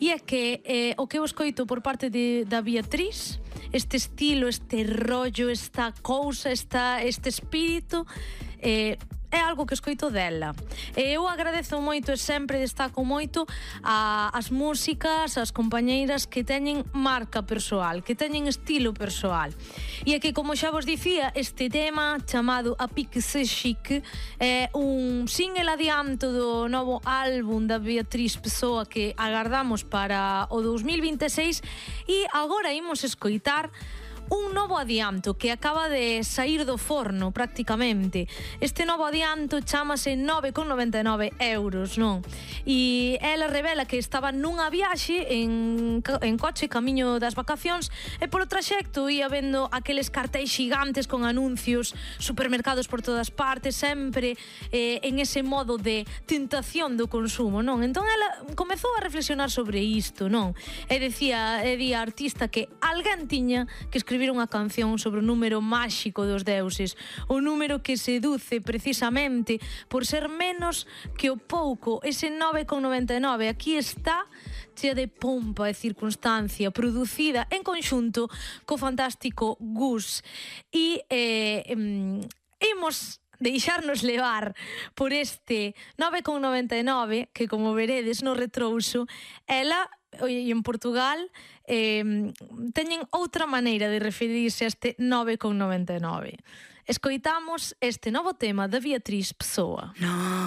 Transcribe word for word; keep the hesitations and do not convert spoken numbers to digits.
E é que eh, o que eu escoito por parte de, da Beatriz, este estilo, este rollo, esta cousa, esta, este espírito, eh, é algo que escoito dela. E eu agradezo moito e sempre destaco moito a, as músicas, as compañeiras que teñen marca persoal, que teñen estilo persoal. E é que, como xa vos dicía, este tema chamado A Pique Se Chique é un single adianto do novo álbum da Beatriz Pessoa que agardamos para o dos mil vinte e seis, e agora imos escoitar un novo adianto que acaba de sair do forno prácticamente. Este novo adianto chamase nove con noventa e nove euros, non? E ela revela que estaba nunha viaxe en, en coche camiño das vacacións e polo traxecto ia vendo aqueles cartéis xigantes con anuncios, supermercados por todas partes, sempre eh, en ese modo de tentación do consumo, non? Entón ela comezou a reflexionar sobre isto, non? E decía, e di a artista que alguén tiña que escribir unha canción sobre o número máxico dos deuses, o número que seduce precisamente por ser menos que o pouco, ese nove con noventa e nove. Aquí está, chea de pompa e circunstancia, producida en conxunto co fantástico Gus. E eh, imos deixarnos levar por este nove con noventa e nove que, como veredes no retrouso, ela e en Portugal eh, teñen outra maneira de referirse a este nove con noventa e nove. Escoitamos este novo tema da Beatriz Pessoa. No.